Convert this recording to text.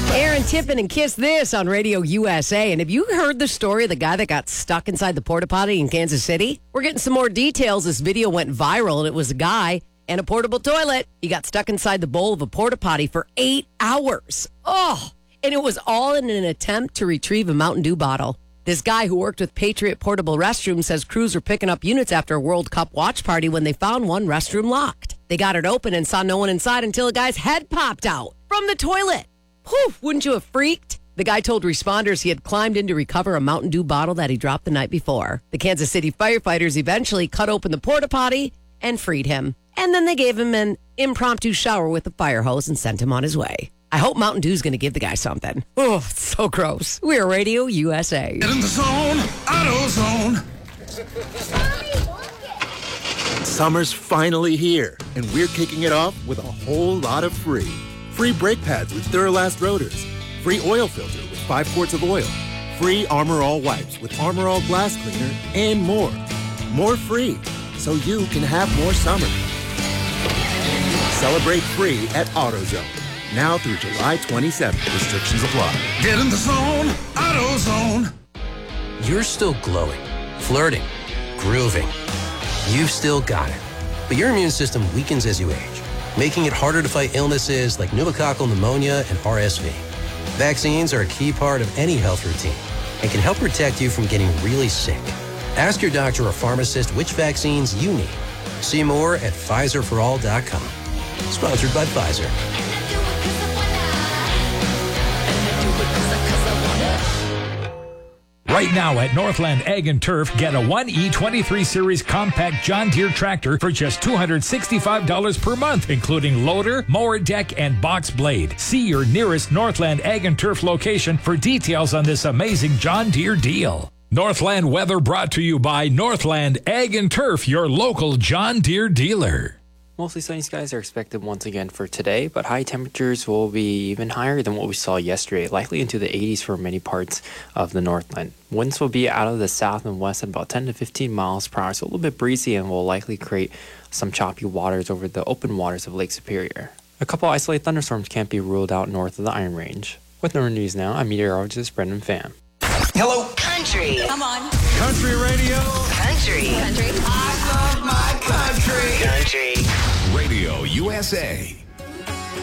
Aaron Tippin and Kiss This on Radio USA. And have you heard the story of the guy that got stuck inside the porta potty in Kansas City? We're getting some more details. This video went viral, and it was a guy and a portable toilet. He got stuck inside the bowl of a porta potty for 8 hours. Oh, and it was all in an attempt to retrieve a Mountain Dew bottle. This guy who worked with Patriot Portable Restrooms says crews were picking up units after a World Cup watch party when they found one restroom locked. They got it open and saw no one inside until a guy's head popped out from the toilet. Whew, wouldn't you have freaked? The guy told responders he had climbed in to recover a Mountain Dew bottle that he dropped the night before. The Kansas City firefighters eventually cut open the porta potty and freed him. And then they gave him an impromptu shower with a fire hose and sent him on his way. I hope Mountain Dew's going to give the guy something. Oh, it's so gross. We're Radio USA. Get in the zone, AutoZone. Summer's finally here, and we're kicking it off with a whole lot of free. Free brake pads with Duralast rotors. Free oil filter with 5 quarts of oil. Free Armor All wipes with Armor All glass cleaner, and more. More free, so you can have more summer. Celebrate free at AutoZone. Now through July 27th. Restrictions apply. Get in the zone, AutoZone. You're still glowing, flirting, grooving. You've still got it. But your immune system weakens as you age, making it harder to fight illnesses like pneumococcal pneumonia and RSV. Vaccines are a key part of any health routine and can help protect you from getting really sick. Ask your doctor or pharmacist which vaccines you need. See more at PfizerForAll.com. Sponsored by Pfizer. Right now at Northland Ag and Turf, get a 1E23 Series compact John Deere tractor for just $265 per month, including loader, mower deck, and box blade. See your nearest Northland Ag and Turf location for details on this amazing John Deere deal. Northland weather brought to you by Northland Ag and Turf, your local John Deere dealer. Mostly sunny skies are expected once again for today, but high temperatures will be even higher than what we saw yesterday, likely into the 80s for many parts of the Northland. Winds will be out of the south and west at about 10 to 15 miles per hour, so a little bit breezy, and will likely create some choppy waters over the open waters of Lake Superior. A couple isolated thunderstorms can't be ruled out north of the Iron Range. With Northern News Now, I'm meteorologist Brendan Pham. Hello. Country. Come on. Country radio. Country. Country. I love my country. Country. Radio USA.